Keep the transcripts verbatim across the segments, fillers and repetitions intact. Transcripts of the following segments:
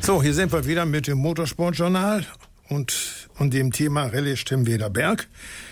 So, hier sind wir wieder mit dem Motorsportjournal und, und dem Thema Rallye Stimmweder Berg.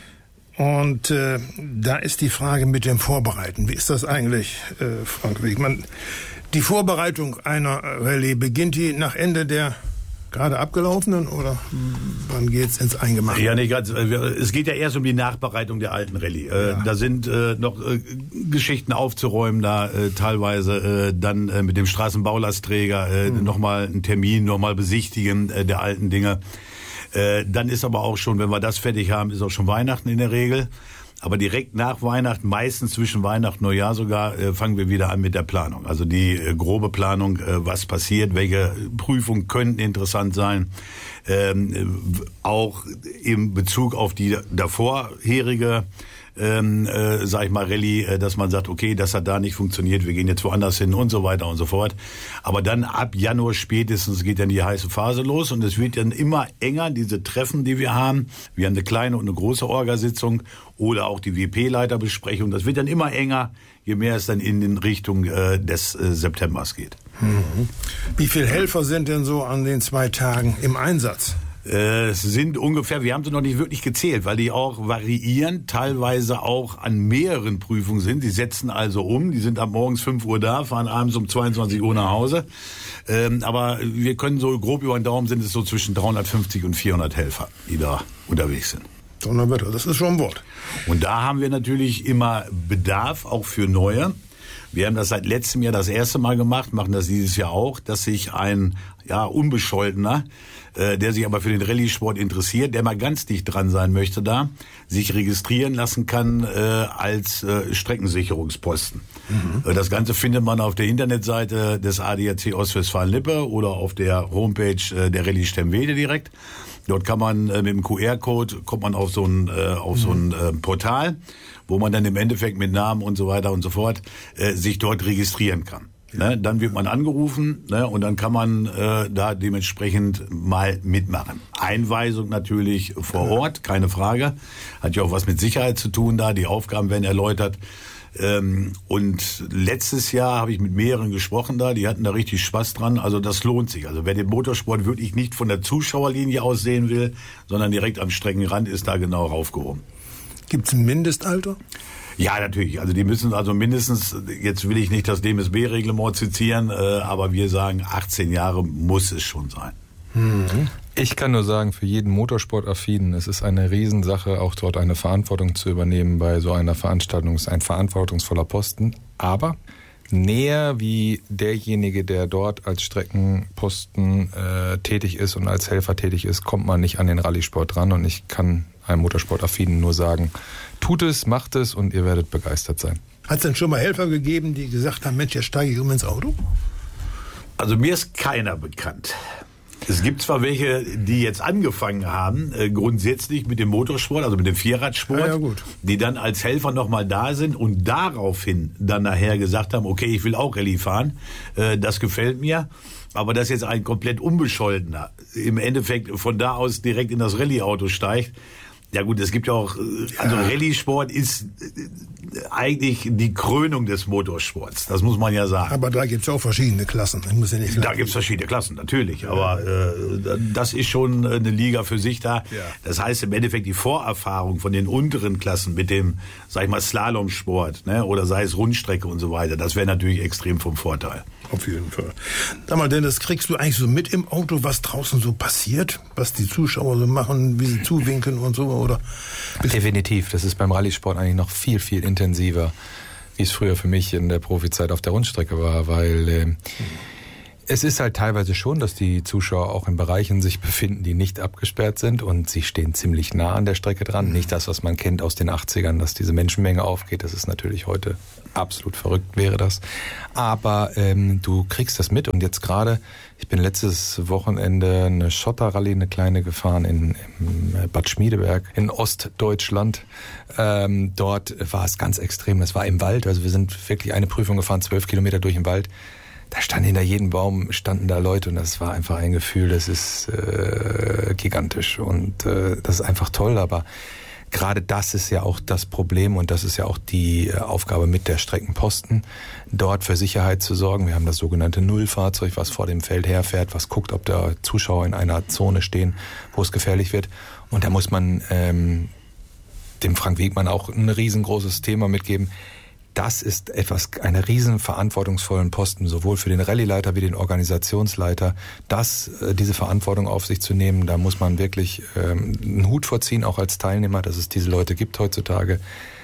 Und äh, da ist die Frage mit dem Vorbereiten. Wie ist das eigentlich, äh, Frank Wegmann? Die Vorbereitung einer Rallye, beginnt die nach Ende der gerade abgelaufenen oder wann geht's ins Eingemachte? Ja, nicht ganz. Es geht ja erst um die Nachbereitung der alten Rallye. Ja. Äh, da sind äh, noch äh, Geschichten aufzuräumen, da äh, teilweise äh, dann äh, mit dem Straßenbaulastträger äh, mhm. nochmal einen Termin, nochmal besichtigen äh, der alten Dinge. Äh, dann ist aber auch schon, wenn wir das fertig haben, ist auch schon Weihnachten in der Regel. Aber direkt nach Weihnachten, meistens zwischen Weihnachten und Neujahr sogar, äh, fangen wir wieder an mit der Planung. Also die äh, grobe Planung, äh, was passiert, welche Prüfungen könnten interessant sein. Ähm, auch im Bezug auf die davorherige, ähm, äh, sag ich mal, Rallye, äh, dass man sagt, okay, das hat da nicht funktioniert, wir gehen jetzt woanders hin und so weiter und so fort. Aber dann ab Januar spätestens geht dann die heiße Phase los und es wird dann immer enger, diese Treffen, die wir haben. Wir haben eine kleine und eine große Orgasitzung oder auch die W P-Leiterbesprechung. Das wird dann immer enger, je mehr es dann in den Richtung äh, des äh, Septembers geht. Mhm. Wie viele Helfer sind denn so an den zwei Tagen im Einsatz? Es sind ungefähr, wir haben sie noch nicht wirklich gezählt, weil die auch variieren, teilweise auch an mehreren Prüfungen sind. Die setzen also um, die sind ab morgens fünf Uhr da, fahren abends um zweiundzwanzig Uhr nach Hause. Ähm, aber wir können so grob über den Daumen, sind es so zwischen dreihundertfünfzig und vierhundert Helfer, die da unterwegs sind. Donnerwetter, das ist schon ein Wort. Und da haben wir natürlich immer Bedarf, auch für neue. Wir haben das seit letztem Jahr das erste Mal gemacht, machen das dieses Jahr auch, dass sich ein ja unbescholtener, äh, der sich aber für den Rallye-Sport interessiert, der mal ganz dicht dran sein möchte da, sich registrieren lassen kann äh, als äh, Streckensicherungsposten. Mhm. Äh, das Ganze findet man auf der Internetseite des A D A C Ostwestfalen-Lippe oder auf der Homepage äh, der Rallye Stemwede direkt. Dort kann man äh, mit dem Q R-Code kommt man auf so ein äh, auf mhm. so ein äh, Portal, wo man dann im Endeffekt mit Namen und so weiter und so fort äh, sich dort registrieren kann. Ja. Ne? Dann wird man angerufen, ne? Und dann kann man äh, da dementsprechend mal mitmachen. Einweisung natürlich vor Ort, keine Frage. Hat ja auch was mit Sicherheit zu tun da. Die Aufgaben werden erläutert. Ähm, und letztes Jahr habe ich mit mehreren gesprochen da, die hatten da richtig Spaß dran, also das lohnt sich. Also wer den Motorsport wirklich nicht von der Zuschauerlinie aus sehen will, sondern direkt am Streckenrand, ist da genau raufgehoben. Gibt es ein Mindestalter? Ja, natürlich. Also die müssen also mindestens, jetzt will ich nicht das D M S B-Reglement zitieren, äh, aber wir sagen, achtzehn Jahre muss es schon sein. Mhm. Ich kann nur sagen, für jeden Motorsportaffinen, es ist eine Riesensache, auch dort eine Verantwortung zu übernehmen bei so einer Veranstaltung. Es ist ein verantwortungsvoller Posten, aber näher wie derjenige, der dort als Streckenposten äh, tätig ist und als Helfer tätig ist, kommt man nicht an den Rallye-Sport ran. Und ich kann einem Motorsportaffinen nur sagen, tut es, macht es und ihr werdet begeistert sein. Hat es denn schon mal Helfer gegeben, die gesagt haben, Mensch, jetzt steige ich um ins Auto? Also mir ist keiner bekannt. Es gibt zwar welche, die jetzt angefangen haben, äh, grundsätzlich mit dem Motorsport, also mit dem Vierradsport, ja, ja, gut. die dann als Helfer nochmal da sind und daraufhin dann nachher gesagt haben, okay, ich will auch Rallye fahren, äh, das gefällt mir. Aber dass jetzt ein komplett Unbescholtener im Endeffekt von da aus direkt in das Rallye-Auto steigt, ja gut, es gibt ja auch, also Rallye-Sport ist eigentlich die Krönung des Motorsports, das muss man ja sagen. Aber da gibt's auch verschiedene Klassen. Ich muss ja nicht da gibt's verschiedene Klassen, natürlich, aber äh, das ist schon eine Liga für sich da. Ja. Das heißt im Endeffekt die Vorerfahrung von den unteren Klassen mit dem, sag ich mal, Slalomsport, ne, oder sei es Rundstrecke und so weiter, das wäre natürlich extrem vom Vorteil. Auf jeden Fall. Sag mal, Dennis, kriegst du eigentlich so mit im Auto, was draußen so passiert? Was die Zuschauer so machen, wie sie zuwinken und so? Oder? Definitiv. Das ist beim Rallye-Sport eigentlich noch viel, viel intensiver, wie es früher für mich in der Profizeit auf der Rundstrecke war, weil äh, mhm. es ist halt teilweise schon, dass die Zuschauer auch in Bereichen sich befinden, die nicht abgesperrt sind und sie stehen ziemlich nah an der Strecke dran. Mhm. Nicht das, was man kennt aus den achtzigern, dass diese Menschenmenge aufgeht. Das ist natürlich heute absolut verrückt, wäre das. Aber ähm, du kriegst das mit und jetzt gerade, ich bin letztes Wochenende eine Schotterrallye, eine kleine gefahren in, in Bad Schmiedeberg in Ostdeutschland. Ähm, dort war es ganz extrem. Das war im Wald, also wir sind wirklich eine Prüfung gefahren, zwölf Kilometer durch den Wald. Da standen hinter jedem Baum standen da Leute und das war einfach ein Gefühl, das ist äh, gigantisch und äh, das ist einfach toll, aber gerade das ist ja auch das Problem und das ist ja auch die Aufgabe mit der Streckenposten, dort für Sicherheit zu sorgen. Wir haben das sogenannte Nullfahrzeug, was vor dem Feld herfährt, was guckt, ob da Zuschauer in einer Zone stehen, wo es gefährlich wird. Und da muss man ähm, dem Frank Wiegmann auch ein riesengroßes Thema mitgeben. Das ist etwas, eine riesen verantwortungsvollen Posten, sowohl für den Rallye-Leiter wie den Organisationsleiter. Das, diese Verantwortung auf sich zu nehmen, da muss man wirklich ähm, einen Hut vorziehen, auch als Teilnehmer, dass es diese Leute gibt heutzutage.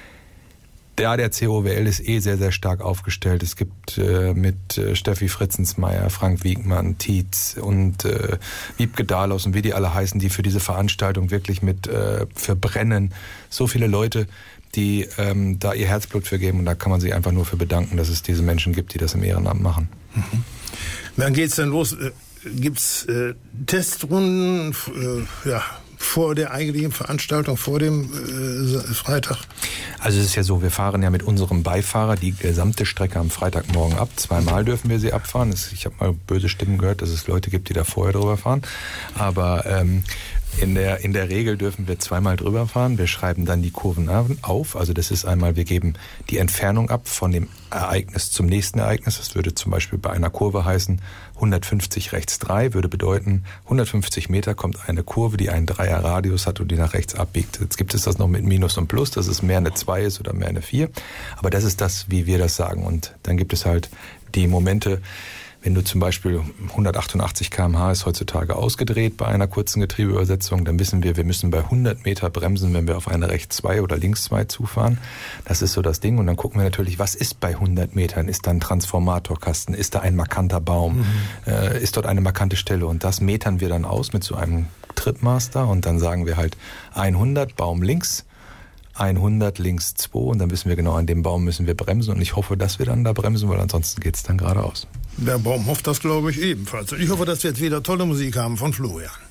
Ja, der C O W L ist eh sehr, sehr stark aufgestellt. Es gibt äh, mit äh, Steffi Fritzensmeier, Frank Wiegmann, Tietz und äh, Wiebke Dahlhaus und wie die alle heißen, die für diese Veranstaltung wirklich mit äh, verbrennen. So viele Leute, die ähm, da ihr Herzblut für geben. Und da kann man sich einfach nur für bedanken, dass es diese Menschen gibt, die das im Ehrenamt machen. Mhm. Wann geht's denn los? Äh, gibt's äh, Testrunden äh, ja, vor der eigentlichen Veranstaltung, vor dem äh, Freitag? Also es ist ja so, wir fahren ja mit unserem Beifahrer die gesamte Strecke am Freitagmorgen ab. Zweimal dürfen wir sie abfahren. Ich habe mal böse Stimmen gehört, dass es Leute gibt, die da vorher drüber fahren. Aber ähm, In der, in der Regel dürfen wir zweimal drüber fahren. Wir schreiben dann die Kurven auf. Also das ist einmal, wir geben die Entfernung ab von dem Ereignis zum nächsten Ereignis. Das würde zum Beispiel bei einer Kurve heißen, hundertfünfzig rechts drei, würde bedeuten, hundertfünfzig Meter kommt eine Kurve, die einen Dreier-Radius hat und die nach rechts abbiegt. Jetzt gibt es das noch mit Minus und Plus, dass es mehr eine zwei ist oder mehr eine vier. Aber das ist das, wie wir das sagen. Und dann gibt es halt die Momente, wenn du zum Beispiel hundertachtundachtzig Kilometer pro Stunde ist heutzutage ausgedreht bei einer kurzen Getriebeübersetzung, dann wissen wir, wir müssen bei hundert Meter bremsen, wenn wir auf eine rechts zwei oder links zwei zufahren. Das ist so das Ding. Und dann gucken wir natürlich, was ist bei hundert Metern? Ist da ein Transformatorkasten? Ist da ein markanter Baum? Mhm. Äh, ist dort eine markante Stelle? Und das metern wir dann aus mit so einem Tripmaster und dann sagen wir halt hundert, Baum links, hundert links zwei und dann wissen wir genau, an dem Baum müssen wir bremsen und ich hoffe, dass wir dann da bremsen, weil ansonsten geht's dann geradeaus. Der Baum hofft das, glaube ich, ebenfalls. Und ich hoffe, dass wir jetzt wieder tolle Musik haben von Florian.